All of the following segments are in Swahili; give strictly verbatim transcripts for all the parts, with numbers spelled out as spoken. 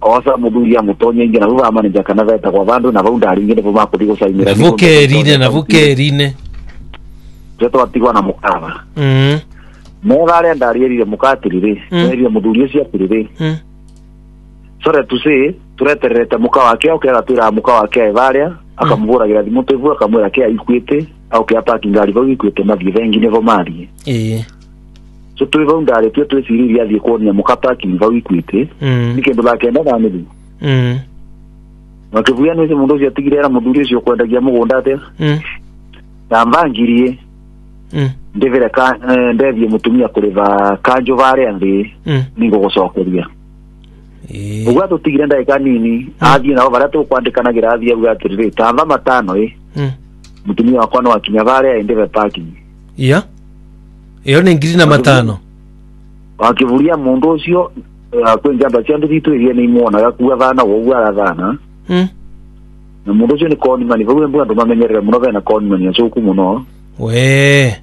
osa muduria mutonye ngira ruva manager kana veta kwa vandu na vaunda aringine voma kudigo saimira navuke rine navuke rine jeto atigwa na mukava mm mera ale ndarierire mukatirire ndarire muduria cia tirire mm sore tuse tureterete mukawa wake okera twira mukawa wake varia akamuvuragira thimu tevu akamwira ke aikwite au ke apaki ngari vau ikwite mathie vengine vomari eh so tu vaunda ale tu twiciriria athie kuonia mukapaki vau ikwite nikindu bakenda thani mm wakivuya nese mundu cia tigirera muduria ucio kwendagia mugunda atia mm na mbangirie mm ndevere ka ndevie mutumia kuriva kanjo varia ndi ningo gucokeria eh uga tutigire ndaika nini athie nao varia tukwandikanagira athie uga atirire tamba matano eh mm mutumia wakwa no akinya varia ndeve parking ya iyo ni ngiri na matano wakivuria mundu ucio kwinjamba cia nditu iria ni muona gakuwa thana wo ara thana mm na mundu ucio ni koni mani vau mbu andu mamenyerera muno vena koni mani acuku muno we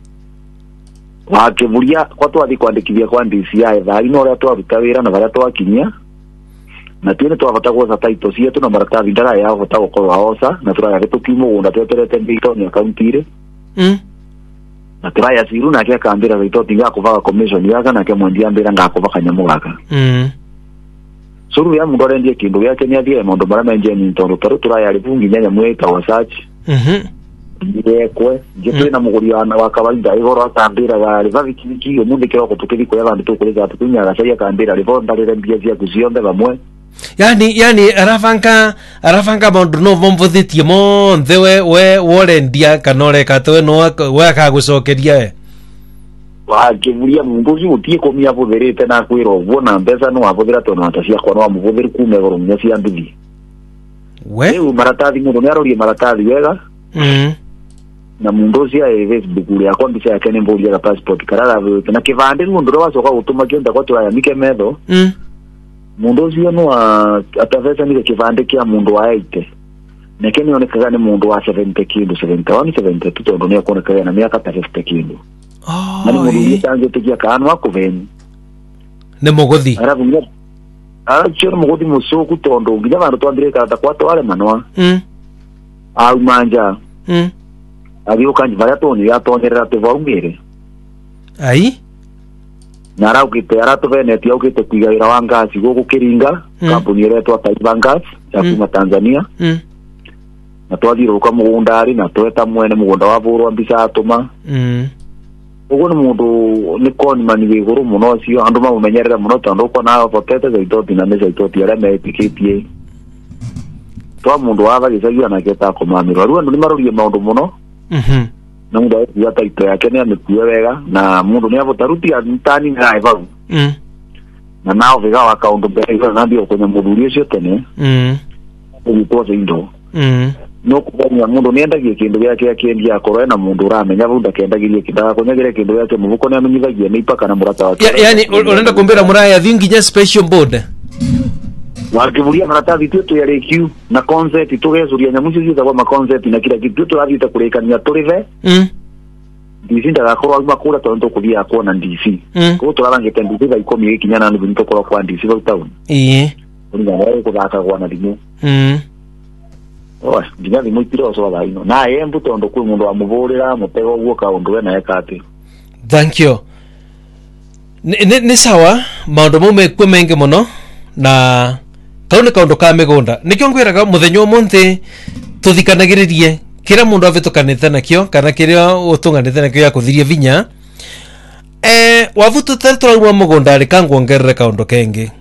wakivuria kwa twathi kwandikithia kwa D C I thari no ria twaruta wira na varia twakinyia na tiene twavata gwa taito cietu na maratathi ndara ya vota gukorwa osa na turaya tukimu gunda tweterete mbito ni akaunti mm na turaya siru na kia kambira vito tinga kuvaga commission yaka na kia mwendia mbira ngakova kanyamu gaka mm suru ya mundu arendie kindu yake ni athie mundu mara menje ni tondu taru turaya rivungi nyanya mweta wa search mhm ndekwe ngitu na muguri wana wa kawaida igoro atambira wa rivavi kiki yo mundu kiro kutukiri kwa vandu tukuliza tukunya gacaria kambira rivo ndarire mbia cia kucionde bamwe yani yani arafanga arafanga maundu no vomvuthitie monthe we we worendia kanore katwe no we akagucokeria we wakivuria mundu ucio utie komia vuthirite na kwira uguo na mbeca no avuthira tondu atacia kwa no amuvuthiri kume goro munya cia nduthi we eu maratathi mundu ni arorie maratathi wega mm na mundu ucio e Facebook uri akondi cia kene mburia passport karara we na kivande mundu ro wacoka gutuma kionda kwa turaya mike metho mm mundu ucio no atavesa ni kivande kia mundu wa eighty nekeni onekaga ni mundu wa seventy kilo seventy one seventy two tondu ni akonekaga na miaka fifty kilo oh na mundu ucio tangu tikia kanwa kuveni ne mogothi arabu ngia arabu mugothi musuku tondu nginya vandu twambire kata kwa twale manwa mm au manja mm adio kanji varia toni ya tonyerera tuvaumire ai na rau kite aratu veneti au kite kuigaira wa ngasi guku Kiringa kampuni iretwa Taiva Gas ya kuma Tanzania mm na twathire uka mugundari na tweta mwene mugunda wa vurwa mbisa atuma mm ugo ni mundu ni koni mani wiguru muno cio andu mamumenyerera muno tondu uko na votete zaitoti na meza itoti aria metikitie twa mundu wa vagicagia na keta kumamirwa ru andu ni marorie maundu muno mhm na mundu ya taito yake ni amekuwa wega na mundu ni avotaruti antani ngai vau mm na nao viga wa kaundu mbere na ndio kwenye muthuri ucio tene mm ugitoza indo mm no kubanya mundu ni endagie kindu giake akiendia akoro na mundu uramenya vunda kendagirie kindaga kunyagire kindu giake muvuko ni amenyithagia ni ipaka na murata wake yani unaenda kumbira muraya thinginya special board wakivuria maratathi tu ya rekiu na concept tugecuria nyamu icio ciitagwo ma concept na kila kitu turathite kurikania turive mm D C ndagakorwo auma kura tondu kuthia kuona D C ko turarangite D C ga ikomi ikinyana ni bintu korwo kwa D C vau town eh uringa wao kuthaka kwa na thimu mm oa nginya thimu itiro so ba ino na ye mbuto ndo kwi mundu amuvurira mutego guo ka undu we na ekati thank you ni ni sawa maundu mume kwe menge muno na kaune kaundu ka migunda nikyo ngwiraga muthenyo monte tuthikanagiririe kira mundu avitukanite nakyo kana kiria utunganite nakyo ya kuthiria vinya eh wavutu tertora wa mugunda ri kangwongerere kaundu kengi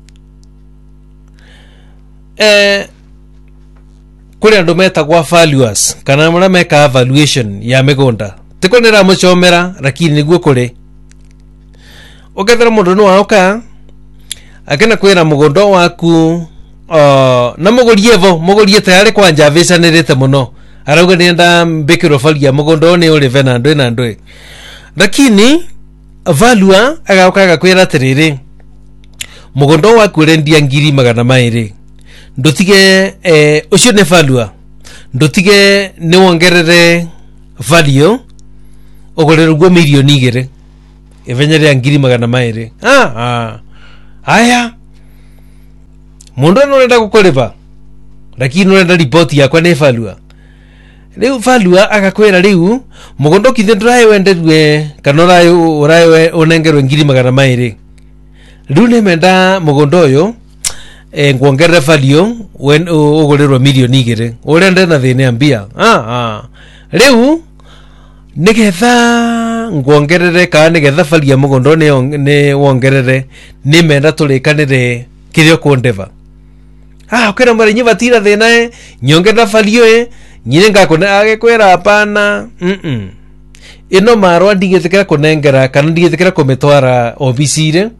eh kuri andu metagwa valuers kana mura meka evaluation ya migunda tikonera muchomera lakini niguo kuri ukethera mundu no aoka akena kwira mugunda waku uh, na mugurie vo mugurie tayari kwanja vicanirite muno arauga nienda mbikiro falia mugunda ni uri vena ndwe na ndwe lakini valua agauka agakwira tiriri mugunda waku rendia ngiri magana mairi ndutige eh ucio ne valua ndutige ni wongerere value ogorero gwo milioni igere evenyere ngiri magana mairi ah ah aya mundu no renda gukuriva lakini no renda report yakwa ne valua riu valua agakwira riu mugondo kithe nduraye wenderwe kana uraye uraye unengerwe ngiri magana mairi riu ne menda mugondo uyu eh nguongerera value when ugurirwo milioni igiri urenda na thine ambia ah ah riu nigetha nguongerere ka nigetha value mugondo ne ne wongerere ni menda tulikanire kirio kundeva ah ukera mara nyi batira thina nyongerera value nyine ngakona agekwera hapana mm ino marwa ndigithikira kunengera kana ndigithikira kumitwara obisire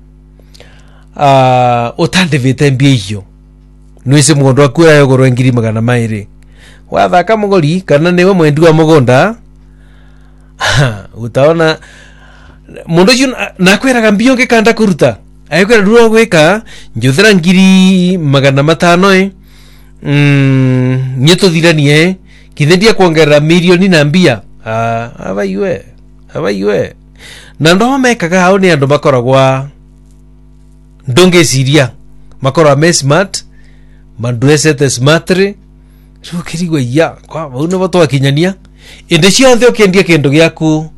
ah utandivite mbia iyo nwise mugondo akura yogoro ngiri magana mairi wathaka mugori kana niwe mwendu wa mugonda utaona mundu yu nakwiraga mbio ngikanda kuruta ayikwira ruo gwika njuthira ngiri magana matano e mm nyituthiranie kithendia kuongerera milioni na mbia ah abaiwe abaiwe na ndo mekaga hao ni andu makoragwa ndonge siria makora me smart mandresse smartry so kirigwa ya kwa uno bato akinyania inde cio nthe ukendia kindu giaku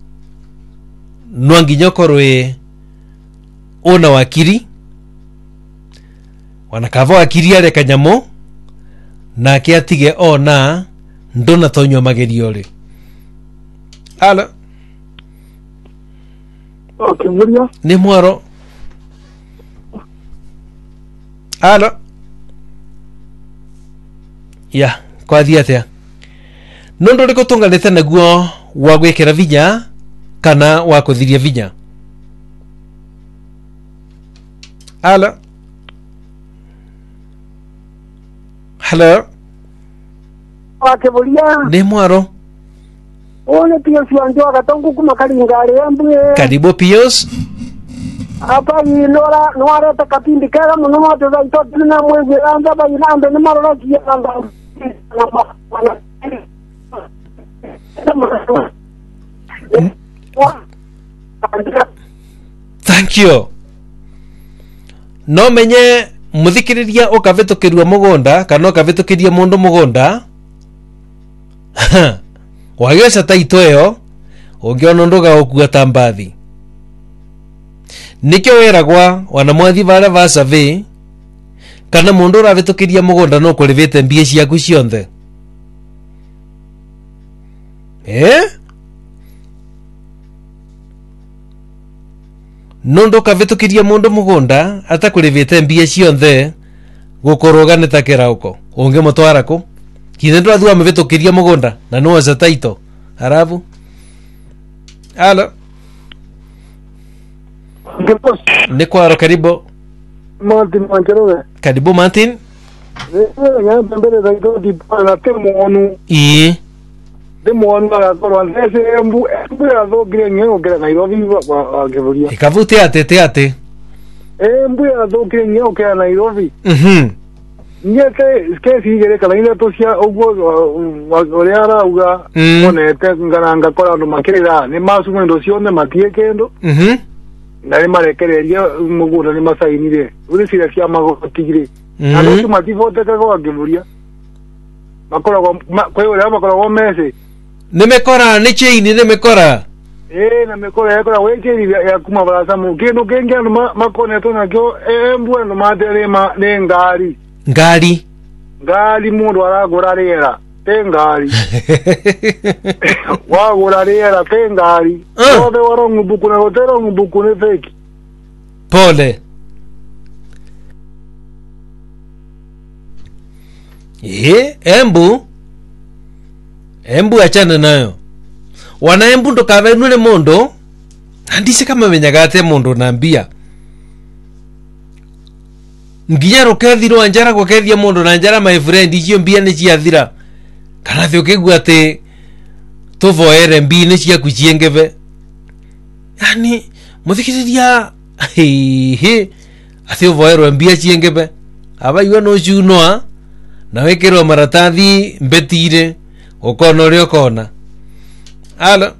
no nginyokorwe ona wakiri wanakava wakiri ale kanyamo na kiatige ona ndona tonyo magerio ri ala okay muria ni mwaro ala ya kwa thiatea nondo riko tunganite naguo wa gwikira vinya kana wa kuthiria vinya ala hello Akibulia ni mwaro one Pius wanjo gatongu kuma kalingare ambwe karibu Pius apa inora noara ta kapindi kara muno moto za ito tuna mwezi anga ba inambe ni marora kia anga thank you no menye muthikiriria ukavitukirwa mugonda kana ukavitukiria mundu mugonda wagesa taito eyo ungiona nduga ukua tambathi nikyo weragwa wana mwathi vara va survey kana mundu uravitukiria mugonda no kurivite mbia ciaku cionthe eh nundu kavitukiria mundu mugonda atakurivite mbia cionthe gukoroga nitakira uko unge mutwara ku kithe ndu athua mvitukiria mugonda na no za taito arabu alo Gepos ni kwaro karibu Martin Mancherowe karibu Martin eh ya mbele za ito di na temo onu i demo onu la ko ndese embu embu ya do grenye o gre Nairobi wa Akibulia ikavute ate te ate embu ya do grenye o gre Nairobi mhm nyete ske sigere kala ina to sia ogwo oreara uga monete ngaranga kora ndo makirira ni masu mwendo sione matie kendo mhm nari marekereria mugura ni masainire uri sira cia magotigire alo tu mativote kago Akibulia makora kwa hiyo leo makora wa mese nimekora ni chaini nimekora eh na mekora yakora weche ya kuma baraza mu kendo kenge ndo makone to na kyo embu ndo madere ma ne ngari ngari ngari mundu aragura rera te ngari wagura rera te ngari ode waro ngubuku na hotero ngubuku ne fake pole eh embu embu achana nayo wana embu ndo kavenule mondo andise kama menyaga ate mondo na mbia nginya rukethirwo njara gwakethia mundu na njara my friend icio mbia ni ciathira kana thio kigua ati tuvoere mbi ni ciaku ciengeve yani muthikiriria he ati uvoerwe mbia ciengeve aba iwe no ciunoa na wekirwo maratathi mbetire ukona uri ukona alo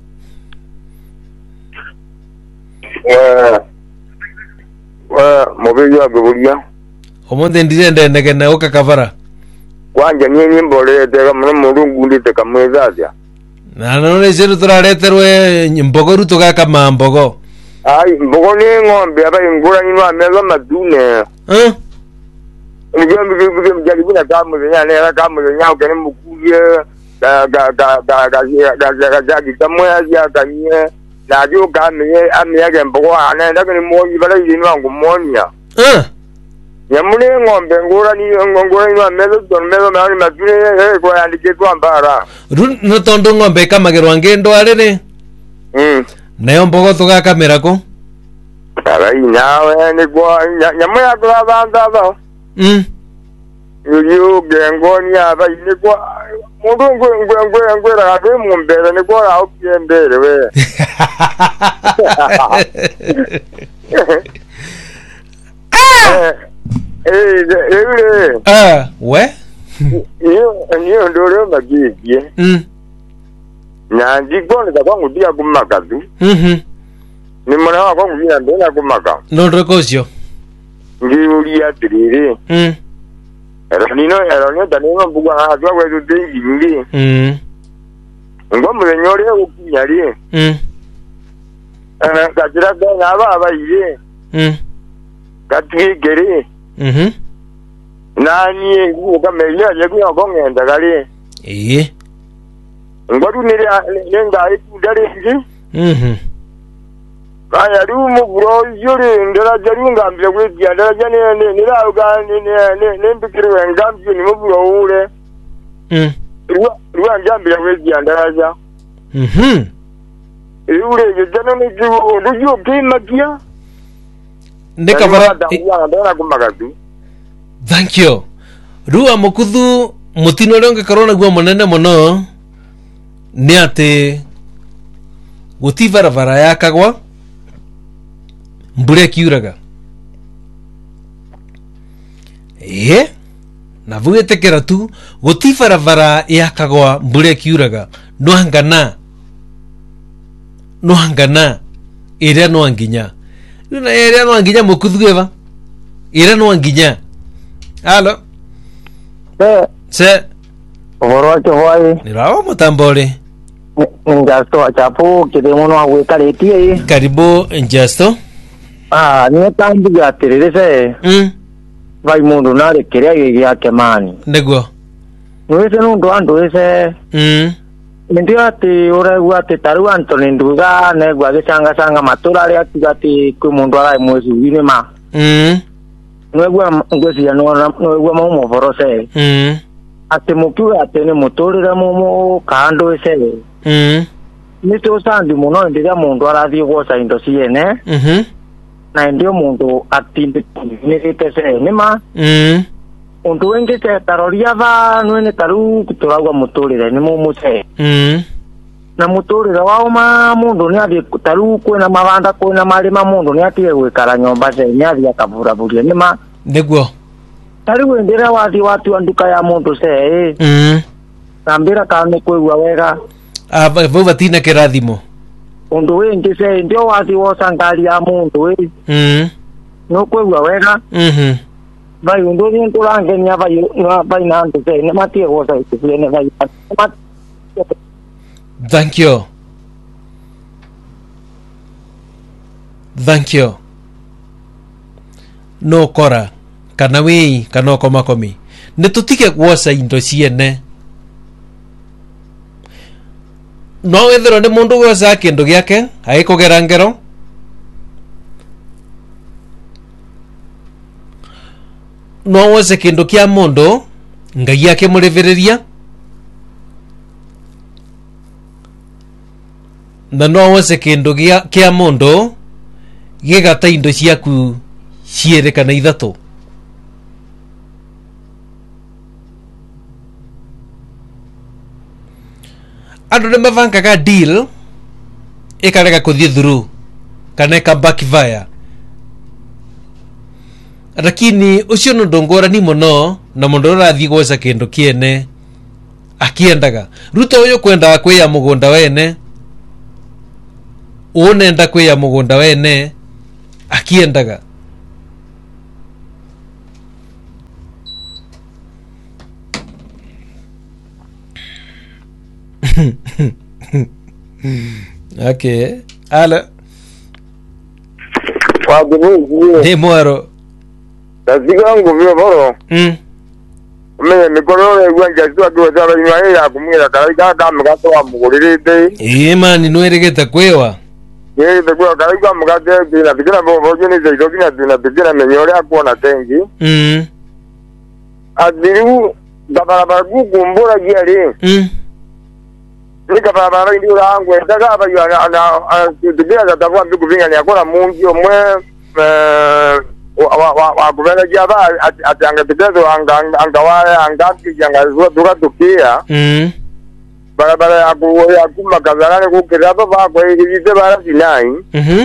wa wa mobili Akibulia omonde ndire ndege na oka kavara kwanja nyinyi mbolete kama mulungu ndite kamwezazya na none zeru turareterwe mbogo ruto gaka mambogo ai mbogo ni ng'ombe aba ingura ni ameza madune eh ngiyo mbigo mjalibina kama nyane era kama nyao kene mukuye ga ga ga ga ga ga ga ga kama ya kanye na jo kama ye amya mbogo ana ndakani moyi bala yini wangu monya eh yamune ng'ombe ngura ni ngura ni ameza don meza mani madune eh kwa andike kwa mbara run no tondo ng'ombe kama gerwangendo arere mm nayo mbogo toga kamera ko ara inawe ni kwa nyamu ya kwa banda ba mm yo gengo ni aba ni kwa mundu ngwe ngwe ngwe ngwe ra be mu mbere ni kwa au piembere we eh eh ah we yo yo ndoro magigi mm na ndikone da kwangu dia kumakadu mhm ni mwana wa kwangu dia ndona kumaka no rekosio ngiuri ya tirire mm era nino era nyo tanema bugwa atwa kwetu dengi ngi mm ngo mulenyore ukinyari mm ana kajira ga naba abaye mm katigere mhm nani ngo kamelia yego ngenda gari eh ngwatu nire nenga itudare ngi mhm kaya rumu bro yuri ndera jari ngambye kwidia ndera jane ne nira uga ne ne ne mbikirwe ngambye ni muburo ule mm ruwa ruwa ngambye kwidia ndera ja mhm ule jana ne ju ndujo kimakia ndeka bara ndera kumagatu thank you ruwa mukuthu mutino ronge corona gwa monene mono ni ate gutivara vara yakagwa mbure kiuraga eh na vugetekera tu gutivara vara yakagwa mbure kiuraga no hangana no hangana ira no anginya na ira no anginya mukuthueva ira no anginya halo se se oboro ke hoye ni rawa mutambore ngasto achapo kidemo no awekaletie karibu Justo ah ni tambu ya terese mm vai mundu nare keria ya kemani nego nwese no ndo ando ese mm ndio ati ora guate taru Anthony Nduga ne gwa sanga sanga matura ri ati ku mundu ara mwezi wine ma mm nwegwa ngwesi ya no nwegwa mo mo borose mm ati mukiwa atene muturira mo mo kando ese mm nito sandi muno ndira mundu arathi gwoca indo ciene mhm na ndio mundu atinde nirite se nima mm undu wengi se taroria va nwene taru kuturagwa muturire ni mumuse mm na muturire wao ma mundu ni athi taru kwena mabanda kwena marima mundu ni atie gwikara nyomba se ni athi akavura vuria nima nego taru wendera wathi watu anduka ya mundu se mm tambira kane kwigwa wega ava vuva tina kirathimo undu wengi se ndio wathi woca ngari ya mundu wi mm no kwigwa wega mhm vai undu ni turangenia vai vai na andu se ne matie woca ikufile ne vai thank you thank you no kora kana wei kana koma komi ne tutike gwoca indo ciene no wethero ni mundu gwoca kindu giake agikugera ngero no woce kindu kia mundu ngai yake muriviriria na no woce kindu gia kia mundu gigata indo ciaku ciere kana ithatu andu nimavangaga deal ikarega kuthii through kana ika backfire lakini ucio no ndongorani muno na mundu urathi gwoca kindu kiene akiendaga ruto uyu kwenda kwiya mugunda wene unenda kwiya mugunda wene akiendaga Okay. Ala. Kwa gumu. Ni mwaro. Tasiga nguvyo boro. Mm. Me mikono ya gwanja tu kwa sababu ni yeye akumira karaika kama gato wa mugurite. Eh man nweregeta kwewa. Yeye kwa karaika mugate bila bikira bobo ni zaido kina bila bikira menyore akuona tengi. Mm. Adiru barabara kukumbura giari. Mm. Nika barabara ndio rangu ndaka aba yana ana tudia za tabu mbiku vinga ni akona mungi omwe eh wa wa wa kubela jaba atanga tetezo anga anga wale anga kijanga zuka tukia. Mm. Barabara ya ku ya kumakazana kukira baba kwa hizi bara sinai. Mhm.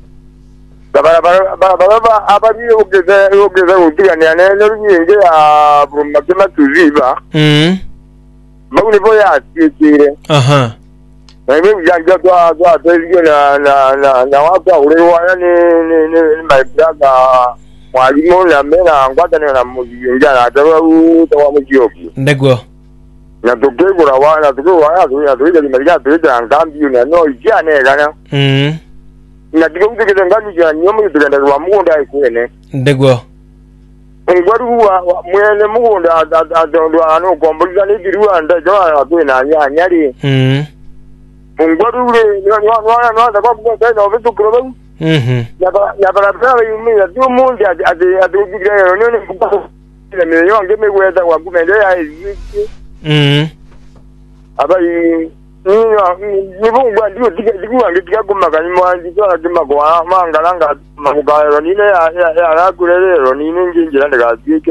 Barabara barabara abadi ukeze ukeze utia ni anene nyingi ya makema tuziba. Mm. Maguni boya tikire. Aha. Na mimi janja kwa kwa tezio na na na na watu ule wana ni ni ni my brother mwalimu na mena ngwata ni na mujinja na tawa u tawa mujioki. Ndego. Na tukegura wana tukegura wana tukegura ni maria tukegura ngambi na no ijane kana. Mm. Na tukegura ngambi ya nyomo tukenda kwa munda ikwene. Ndego. Ngwaru wa mwene munda atondo ano kombuliza ni diruwa nda jawa akwena nya nyari. Mm. Ngwaru le nwa nwa nwa da kwa kwa na obetu krobo. Mhm. Ya ba ya ba ba yumi ya tu mundi ade ade ade digre no ni kwa. Ile me yo ngeme kwenda kwa kumende ya iziki. Mm. Aba yi ni bungwa ndio diga diga ngitika kumaka ni mwanji kwa kima kwa mangalanga magaro ni ya ya ya kurelero ni ninginjira ndakazike.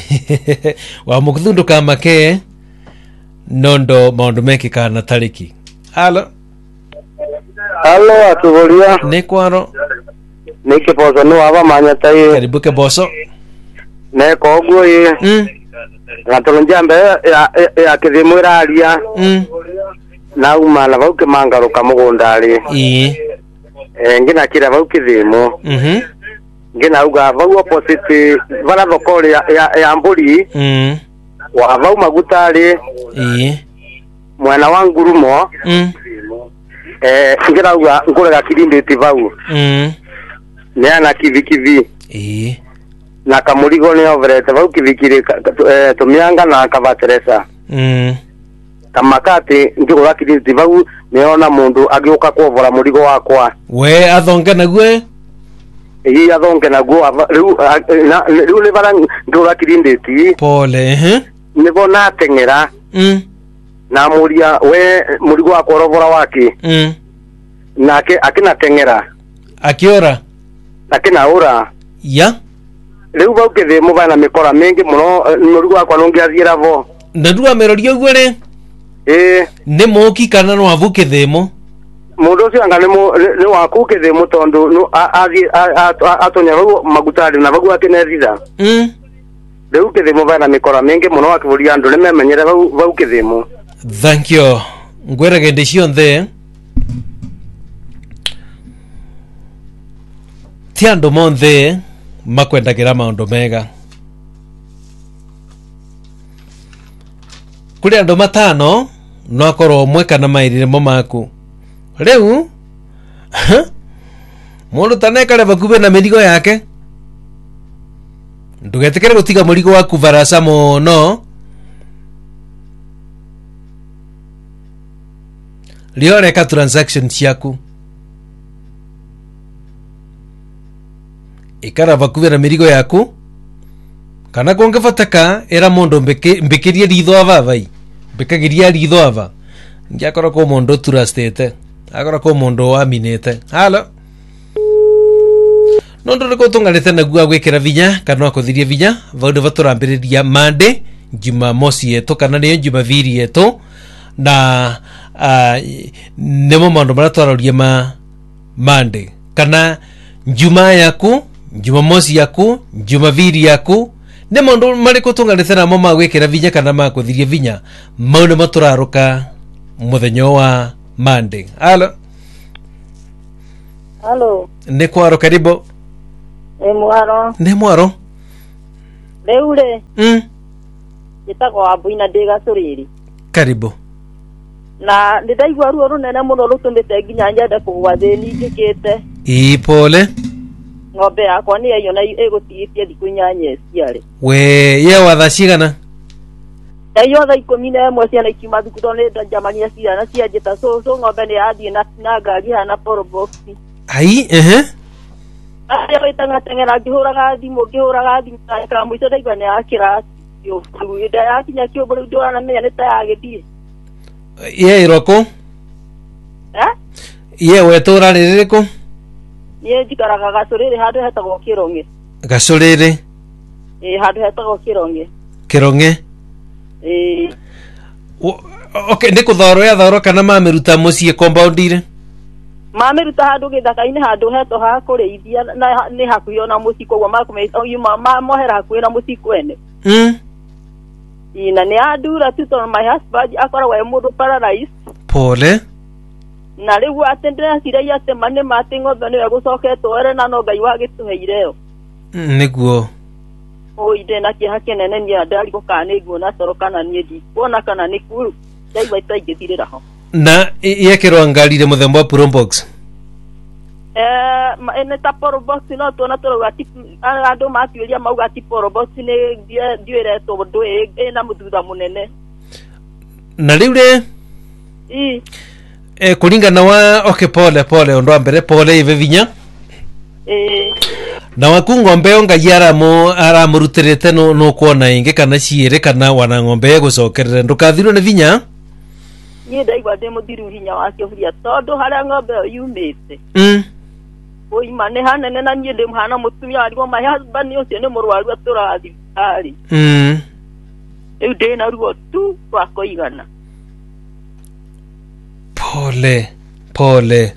Wa mukthundu kamake nondo maundu mekikana tariki. Halo. Halo atuburia. Ni kwaro. Niki pozo no aba manya tai. Karibu ke boso. Ne koguo ye. Mm. Gatolonja mbe ya ya kithimwira aria. Mm. Na umana bauke mangaruka mugundari. I. Eh ngina kira bauke thimo. Mhm. Ngina uga bau opposite bana thokori ya ya mburi. Mm. Wa bau magutari. I. Mwana wa ngurumo. Mm. Eh ngina uga ngurega kirinditi bau. Mm. Ne ana kivi kivi. I. Na kamurigo ne overete bau kivikire tumianga na kabateresa. Mm. Kamakati ngigura kirinditi bau neona mundu agiuka kuvura murigo wakwa. We athonga nagwe. Iyi athonge naguo riu riu le bara ngigura kirinditi. Pole eh. Nibona atengera. Mm. Na muria we murigo wakwa rovora wake. Mm. Nake akina tengera. Akiora. Akina ura. Ya. Riu bauke the mubana mikora mengi muno murigo wakwa nongiathira vo. Ndandua merorio gwere. Eh. Ne moki kana no avuke themo. Mundu ucio anga ni wakuke thimo tondu no athi atonya magutari na bagu akenethitha. Mm. Riu ke thimo bana mikora mengi muno akiburia andu ni memenyere bau ke thimo. Thank you. Ngwere gende cionthe. Ti andu monthe makwendagira maundu mega. Kuri andu matano no akorwo mwe kana mairire mo maku. Riu mundu tanekare bakube na mirigo yake. Ndugetekere gutiga murigo waku varasa muno. Lioreka transaction ciaku. Ikara bakube na mirigo yaku. Kana kongefataka era mundu mbikirie ritho avavai. Mbikagiria ritho ava. Ngiakora ko mundu trustete. Agora ko mundu aminete. Halo. Nondo riko tungalete na gua gwekera vinya kana akothirie vinya vaude vaturambiriria mande juma mosi yetu kana ne juma viri yetu na uh, nemo mando maratwaroria ma mande kana juma yaku juma mosi yaku juma viri yaku ne mando mariko tungalete na mama gwekera vinya kana makothirie vinya maune maturaruka muthenyo wa mande. Halo. Halo. Ne kwaro karibu. E mwaro. Ne mwaro. Leule. Mm. Itako abu ina dega soriri. Karibu. na ndaigua ruo runene muno rutumite nginya nyende kugwa thini njikite ipole ng'ombe yakwa ni iyo na igutigithie thiku inyanya ciarĩ we ye watha cigana iyo tha ikumi na ĩmwe ciana ikiuma thukuru nĩ njamania ciana cianjĩta so so ng'ombe nĩ yathiĩ na na ngari hana porobox ai ehe ayo itangatengera ngĩhũraga thimũ ngĩhũraga thimũ ka mũico ndaigua nĩ yakĩra yo nda yakinya kĩũmbũ ndona menya nĩ ta yagĩthiĩ ye iroko eh ye wetura rĩrĩkũ niĩ njikaraga Gacũrĩrĩ handũ hetagwo Kĩrong'e Gacũrĩrĩ ĩ handũ hetagwo Kĩrong'e Kĩrong'e ĩ okay nĩ kũthoro ya thoro kana mamĩruta mũciĩ compound ire mamĩruta handũ gĩthaka-inĩ handũ heto ha kũrĩithia na nĩ hakuhĩ ona mũciĩ koguo makũmĩuma mohera hakuhĩ na mũciĩ kwene mm ina nĩ andura tu tondũ my husband akoragwo e mũndũ paralyzed pole na rĩu atĩ ndĩreciria atĩ manĩ matĩ ng'ombe nĩwe gũcoketwo were na no Ngai wagĩtũheire yo nĩguo oi ndĩna kĩeha kĩnene niĩ ndarigwo kana nĩ nguona toro kana niĩ ndikuona kana nĩ kuru ndaigua itaingĩthirĩra ho na yekĩrwo ngari-rĩ mũthemba wa probox eh nĩ ta porobox no tuona tũrauga ti andũ matuĩria mauga ti porobox nĩ ndiĩretwo ũndũ ĩna mũthutha mũnene na rĩu rĩ i eh kulingana wa okay pole pole ndo ambere pole ive vinya eh na waku ng'ombe yo Ngai aramo aramurutĩrĩte no no kuona ingi kana ciĩrĩ kana wana ng'ombe gucokerera ndukathirwo nĩ vinya niĩ ndaigua ndĩ mũthiru hinya wakĩo buria tondũ harĩa ng'ombe ĩyo yumĩte mm oima nĩ hanene na niĩ ndĩ mhana mũtumia warigwo my husband ũcio nĩ mũrwaru atũraga thibitarĩ mm rĩu ndĩna ruo tu rwa kũigana pole pole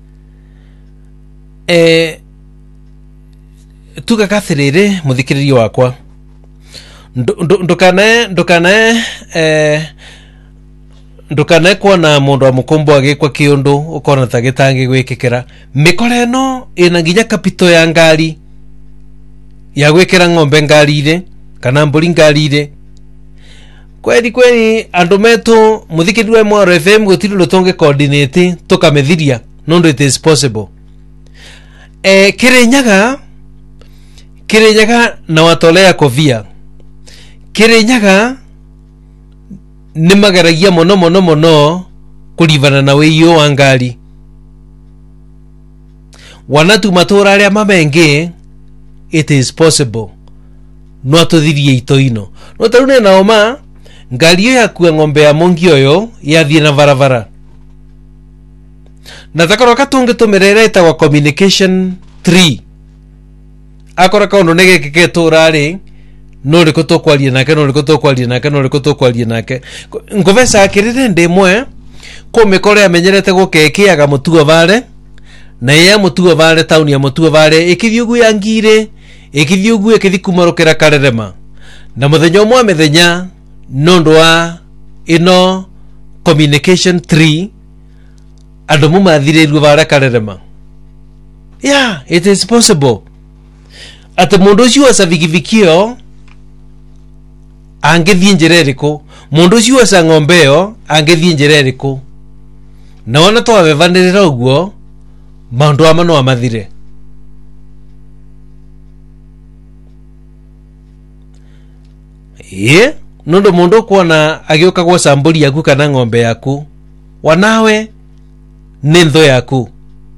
eh tuga kathirire muthikiririo wakwa ndukane ndukane eh ndukane kuona mundu wa mukombo agikwa kiundu ukona ta gitangi gwikikira mikore no ina nginya kapito ya ngari ya gwikira ng'ombe ngari-ire kana mburi ngari-ire kweli kweli andu metu muthikiririo mwa R F M gutiri rutonge coordinate tukamethiria no it is possible eh Kirinyaga Kirinyaga na watolea kovia Kirinyaga ni magaragia mono mono mono kulivana na weiyo wa ngari wanatu matura aria mamenge it is possible no atuthirie itoino no tarune na oma ngari yo yakua ng'ombe ya mongi oyo yathie na varavara na takoro katunge tumerereta wa communication three akora kaundu negeke turari no riko tukwaria nake no riko tukwaria nake no riko tukwaria nake ngovesa akirire ndimwe ko mikore amenyerete gukekiaga mutuo vale na ya mutuo vale town ya mutuo vale ikithiugu ya ngire ikithiugu ikithikumorokera karerema na muthenya umwe methenya nondo wa ino communication three andu mumathiriru vale karerema yeah it is possible ati mundu ucio asa vikivikio angethie njira iriku mundu ucio asa ng'ombe yo angethie njira iriku na wona twavevanirira uguo maundu ama no amathire ye nundu mundu kuona agioka gwa samburi yaku kana ng'ombe yaku wanawe ni ntho yaku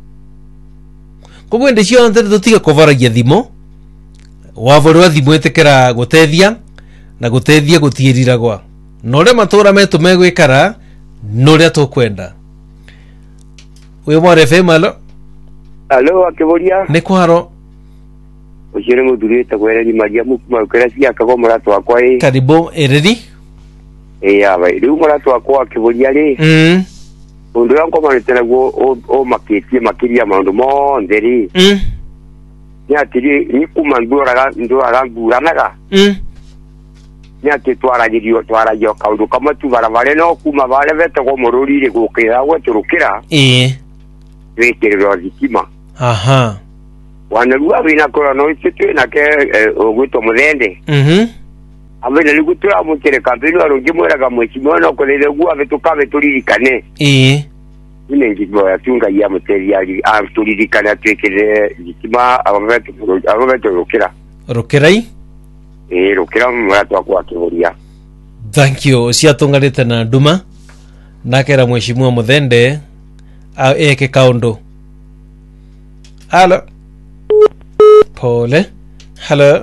koguo ndi cio nthe tutiga kuvaragia thimo wavoro thimo etekera gutethia na gutethia gutieriragwa no re matura metu megwikara no ria tukwenda uyo mwa R F M alo alo akiburia ni kwaro ucire muthurite gwereri magia mukuma ukera cia kago muratu akwa i karibu ereri eh aba riu muratu akwa akiburia ri mm undu yanko manite naguo o makitie makiria maundu monthe ri mm ni atiri ni kuma nduraga nduraga nguranaga mm ni ati twaragirio twaragio kaundu kamwe tu baravare no kuma vale vete go mururire gukira gweturukira eh wikiriro thitima aha wanarua wina kora no itwe na ke ogwito muthende mhm amene likutura mukere kampeni waronge mweraga mwekimona kolele gwa vetukabe tulirikane eh ine ngibwa yatunga ya muteri yali tulirikane atekere gikima abavetu abavetu rokera rokerai eh rokera mwatu akwa kiboria. Thank you. Siatongarite na nduma nakera mheshimiwa Muthende a eke kaundo. Hello. Pole. Hello.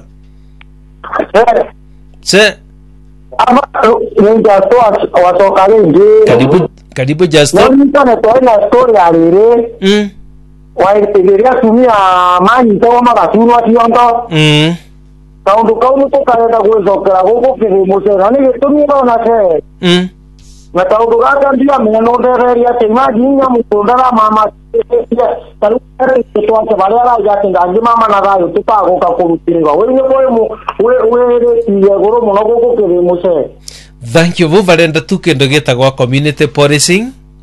Se. Ama ninja to wasoka wengi. Karibu karibu just. Ndio toina story alire. Mm. Waitegeria tumia mani to magatunwa tiondo. Mm. Kaundu kaundu to karenda gwicokera guku kirimucera ni gitumira ona se. Mm. Na kaundu gaka ndia meno ndereria te maginya mutundara mama taru to baria ra ya tinga mama na gayo tutaguka kurutinga we ni boy mu we we re ya goro muno guku kirimuce. Thank you. Vuvarenda tukendo getagwa community policing.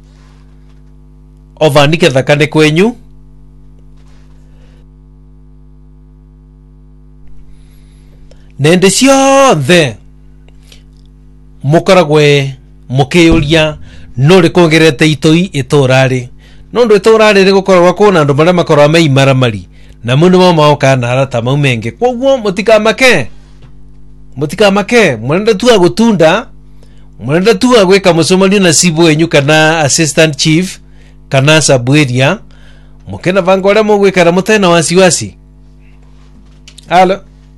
Ovanike thakane kwenyu. Nende ciothe mukoragwe mukiyuria no rikongerete itoi iturari no ndo iturari rigukoragwa kuna andu maria makoragwa meimaramari na mundu mo maoka na harata mau menge kwoguo mutikamake mutikamake murenda tu agutunda murenda tu agwika musomario na sibu wenyu kana assistant chief kana sabweria mukena vango aria mugwikara mutena wasiwasi. Halo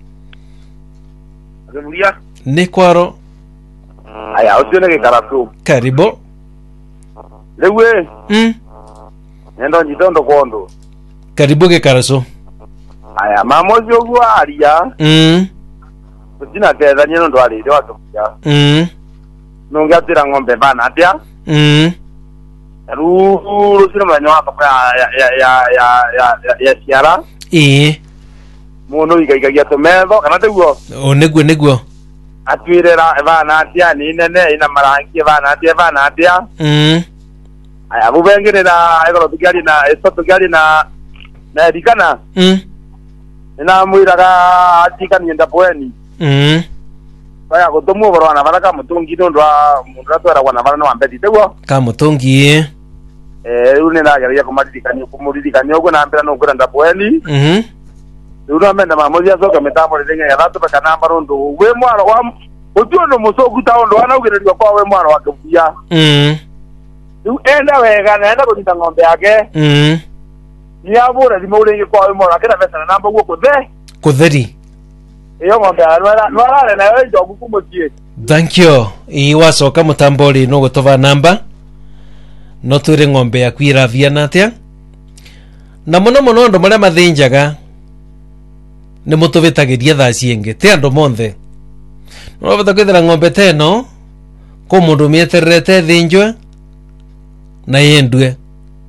Zebulia ni kwaro aya usione ke karafu karibu lewe mm nendo njitondo kondo karibu ke karaso aya mamozi ogwa aria mm kutina teza nyeno ndo ali ndo atokia mm nonga tira ngombe bana atia mm ru ru sino manyo hapa ya ya ya ya ya ya siara eh muno igaigagia tometho kana teguo o neguo neguo atwirera bana atia ni nene ina marangi bana atia bana atia mm aya bubengirira egoro tukiari na esto tukiari na na dikana mm ina mwiraga atika nienda poeni mm baya gotomu borwana baraka mutungi ndo ndwa mundu atwara wana bana no ambeti teguo ka mutungi eh eh une na gari ya kumadikani kumuridikani ogo na ambera no kuranda poeni mhm Uno amenda mamozi asoka metamo lenga ya ratu baka namba ndo we mwana wa utuo no musoku ta ndo ana ugererio kwa we mwana wa kebia mm u enda wega na enda kunyita ngombe yake mm ni abura di maulengi kwa we mwana kena pesa na namba guo kuthe kutheri iyo ngombe ara nwara na yo jogu kumotie. thank you i wasoka mutambori no gutova namba no twire ngombe ya kwira via natia na muno muno ndo maria mathinjaga ni mutuvitagiria thaa cienge ti andu monthe no bata kwithira ngombe teno ko mundu mietererete thinjwe na yendwe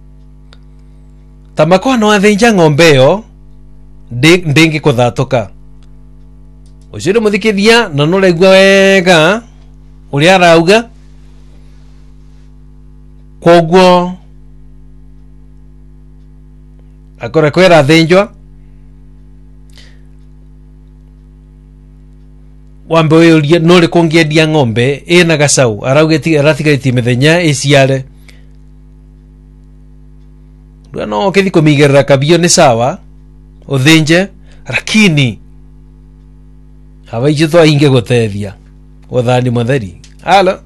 tamako no athinja ngombe yo ndingi kuthatuka ucire muthikithia na no regwa wega uria arauga koguo akora kwera thinjwa wambe uria no ri kungiendia ngombe ina gacau araugeti aratigariti mithenya iciare no kithi kumigerera kabio ni sawa uthinje lakini hawaije to inge gutethia uthani mutheri. Halo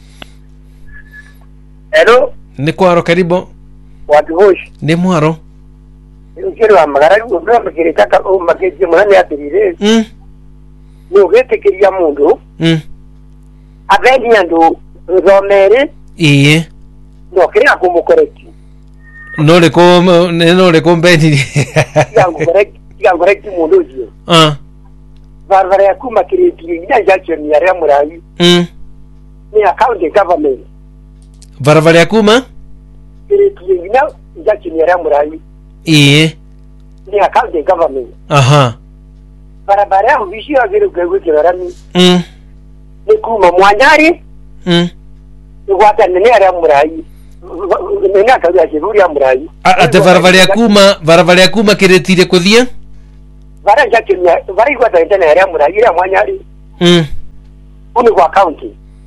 Hello ni kwaro karibu watu hosh ni mwaro ukiri wa magara ndo makiri taka o makiri mwana atirire mm no gete kiria mundu mm abendi ndo zomere iye no kiria kumukoreki no le ko no le kombeni yangu koreki yangu koreki mundu jio ah barabara ya kuma kireti ina jacho ni ya murai mm ni account government barabara ya kuma kireti ina jacho ni ya murai iye ni account government aha barabara ya bishi ya gero gego kirarami mm ni kuma mwanyari mm ni wata ni ya murai ni na kaza kiburi ya murai ate barabara ya kuma barabara ya kuma kiretire kuthia bara jacho ni bara igwata ntana ya murai ya mwanyari mm kuni kwa county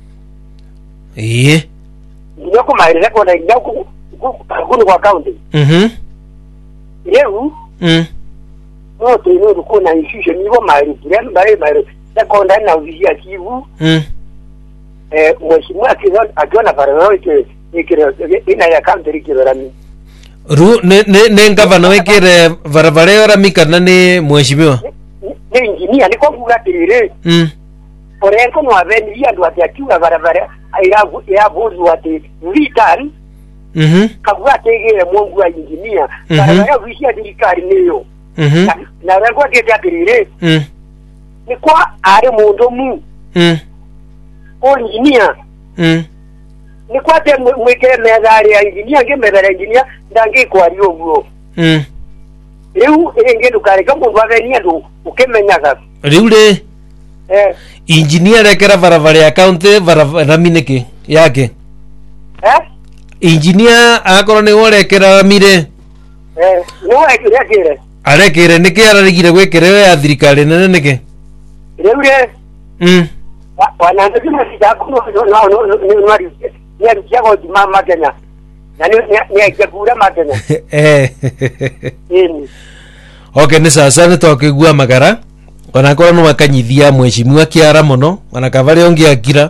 eh ndio kuma ile kwa ndio kuni kwa county mhm leo mm no teno kuna issue ni kwa mali plan bare bare sekonda na uvisia kivu mm eh mheshimiwa akiona akiona priority ikire ina ya county kirorami ru ne ne ne ngavana wekere barabara yora mikana ni mheshimiwa ni engineer ni kwa kuga tirire mm Orenko no aveni ya ndo atiakiwa barabara ya ya bozu wati vital mhm kabuga tegere mungu wa engineer barabara vishia dirikari niyo mhm na rango kete akirire mm ni kwa are mundo mu mm o engineer mm ni kwa te mwekere mezari ya engineer ngemebera engineer ndange kwa rio bro mm leo enge dukare kama ndo aveni ndo ukemenyaga riure eh engineer rekera barabara ya county barabara mineke yake eh engineer akoro ni worekera mire eh no ekire akire arekere nike ararigire gwekere ya thirikari nene nike leo mm wananza kama sitaku no no no no no ni ni jago mama Kenya na ni ni akikura makenya eh ni okay ni sasa ni tokigua magara ona kora no makanyithia mheshimiwa kiara muno ona kavale ongi akira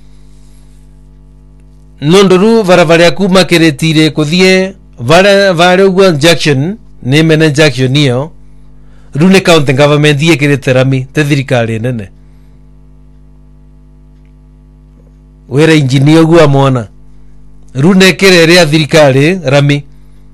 nondoru barabara ya kuma kiretire kuthie vale vale ugwa junction ni mene junction niyo rune county government ye kireterami te thirikari nene wera engineer gwa mwana rune kirere ya thirikari rami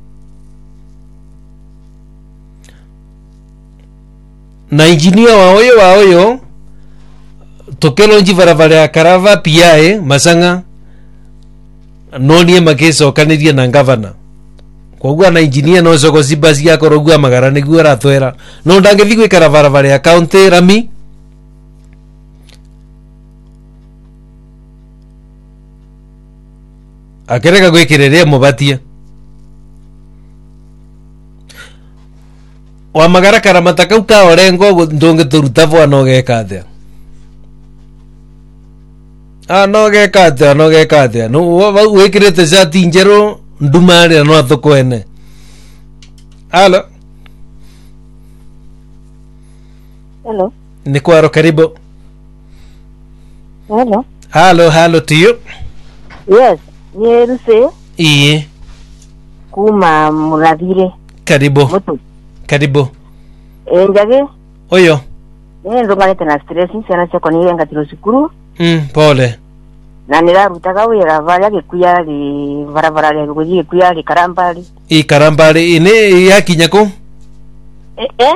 na engineer wa oyo wa oyo tokelo nji barabara ya karava piae masanga nonie makeso kaniria na governor kwa na engineer no soko sibasi ya korogua magara ni gura twera no ndange thigwe karava barabara ya county rami akereka gwekereria mubatia wa magara karamata kau ka orengo ndonge turuta bwana ogekathia ah no gekathia no gekathia no wekirete shati njero ndumari no athukwene halo hello ni kwaro karibu hello halo halo tiyo yes yeruse iye kuma muradire karibu mutu karibu enjage oyo nendo ngalete na stress sana chako ni yenga tiro sikuru mm pole na nirarutaga wira valia gikuya ri barabara ri guji gikuya ri karambali i karambali ine yakinyako eh eh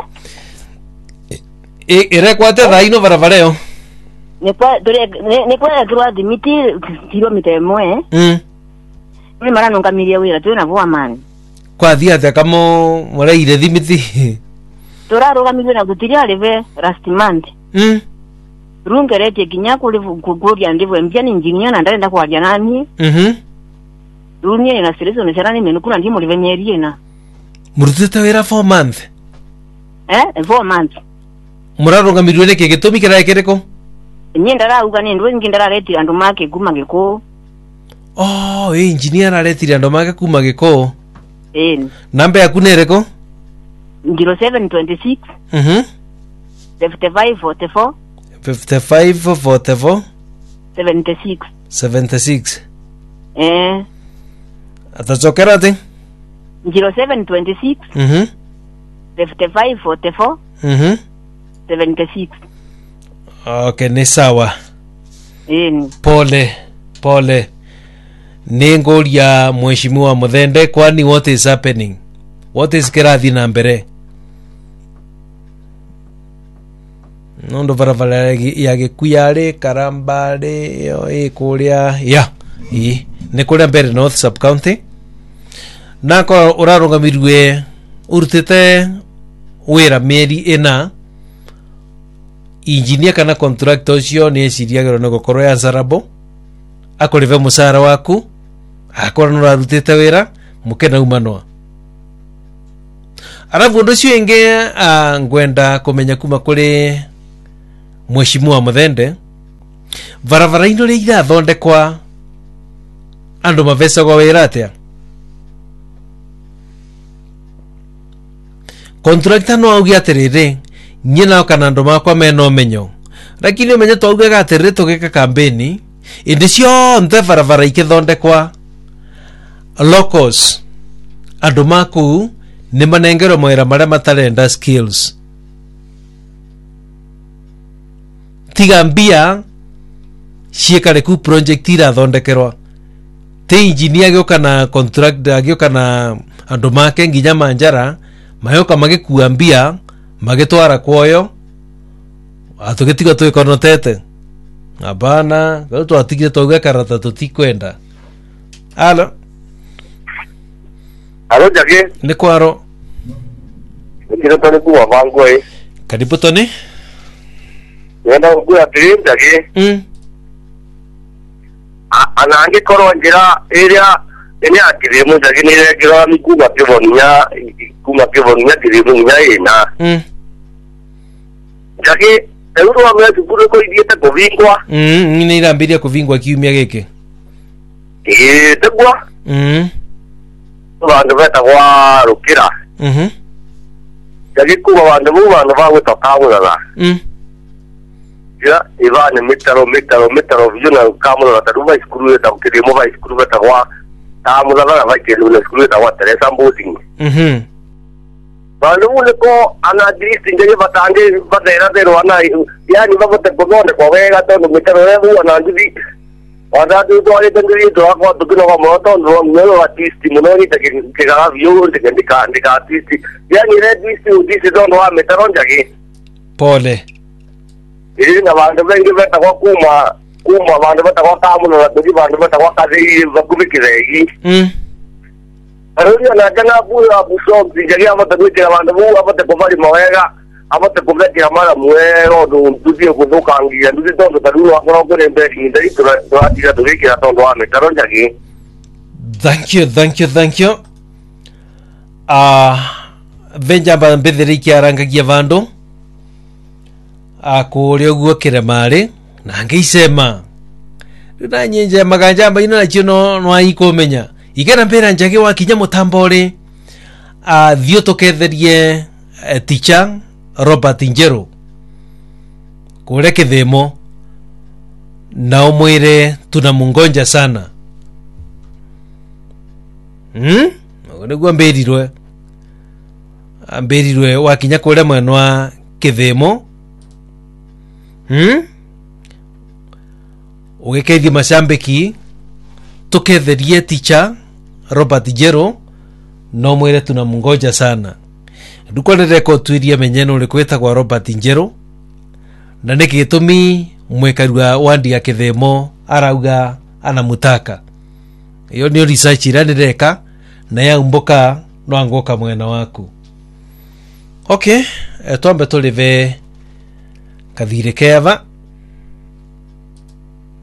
e ere kwate raino barabara yo ne kwa dore ne kwa dura dimiti kilomita moe mm ni mara nunga miria wira tu na bwa man kwa thia kamo mureire thimiti turaroga migwe na gutiria leve last month mm rungerete kinyako levu kuguria ndivyo mjani engineer na ndaenda kwa janani mhm runye na selezo ne sarani menu kuna ndimo livenyerie na murutete wira four month eh four months muraroga mirwene ke gitumi kira kereko nyenda ra uga ni ndwe ngindara reti andu make guma giko oh engineer aretire andu make kuma giko eh namba yaku nereko zero seven two six mhm fifty-five forty-four fifty-five forty-four seventy-six seventy-six eh atachokera ati zero seven two six mhm fifty-five forty-four mhm seventy-six okay ni sawa eh pole pole ningoria mheshimiwa Muthende kwani what is happening what is kirathi na mbere nondo barabara ya gikuyare karambare yo ikuria ya i ni kuria mbere North Sub County nako urarugamirwe urutete wira mieri ina engineer kana contractor ucio ni eciriagirwo ni gukorwo ya sarabo akurive musara waku akora no rarutete wira mukena umanwa arabu ndo cio inge ngwenda kumenya kuma kuri mheshimiwa Muthende barabara ino ri irathondekwa andu mavecagwo wira atia contractor no auge atiriri nyina kana andu makwa mena umenyo lakini umenye twaugaga atiriri tugika kampeni indi cionthe barabara ikithondekwa locals andu maku ni manengerwo mawira maria matarenda skills tiga mbia ciikare ku project irathondekerwa te engineer agioka na contract agioka na andu make nginya manjara mayoka magikua mbia magitwara kwoyo atugitiga twikonotete abana gao twatigire twauga karata tutikwenda alo alo jage ni kwaro kile tone kuwa vango eh karibu tone yenda kuya tiri jage mm anange koro njira area ene akirimo jage ni gira mikuba kivonya kuma kivonya kirimo nya ina mm jage euro amwe tukuru ko idieta kovingwa mm ni irambiria kuvingwa kiumia giki eh tegwa mm vandu veta kwa rukira mhm jage kuba vandu mu vandu va gutokawura mm ya ivane mitaro mitaro mitaro vyuna kamula taruva iskuru eta kirimo va iskuru veta kwa tamula va va kirimo iskuru eta wa Teresa Mboting mhm vandu ne ko ana district nje batange badera dero ana yani babote kogonde kwa wega to mitaro revu ana ndi Ada tu tu ada tendiri tu aku tu kena kamu tahu tu melo artisti menori tak kira view tak dika dika artisti ya ni red artisti artisti tu orang metaron jagi pole ini na bandu bengi beta kwa kuma kuma bandu beta kwa kamu na tu bandu beta kwa kazi bakubi kiregi mm arudi na jana pu apu so jagi apa tu kira bandu bu apa tu kembali mawega apa tu kembali kira mana muero tu tu dia kudu kangi tu tu tu tu aku nak kena beri dari tu tu dia tu kira tu tu metaron jagi. Thank you, thank you, thank you. Ah, venja ba mbetheri kiaranga kia vandu. Akurio guo kiremari na ngeisema. Rina nyenje maganja ino na chino no aikomenya. Igera mbera njage wa kinya mutambore. Ah, thio toketherie teacher Robert Njero. Kure kithemo. Na umwire tunamungonja sana. Hmm? Niguo mbirirwe mbirirwe wakinya kuria mwena wa kithemo hmm? Ugikeithia macambiki tuketherie teacher Robert Njero no mwire tunamungoja sana ndukorere ko twiria menyeno uri kwetagwa Robert Njero na niki gitumi mwekarua wandi ya kithemo arauga anamutaka iyo ni research iranireka na ya umboka no angoka mwena waku. Okay, e, twambe tulive kathire keva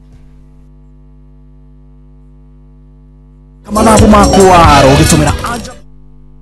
kama nabu makuaro gitumira